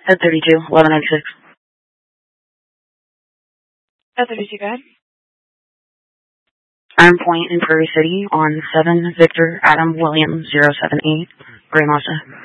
At 32, 1196. At 32, go ahead. Iron Point in Prairie City on 7 Victor Adam William 078, Gray Mesa.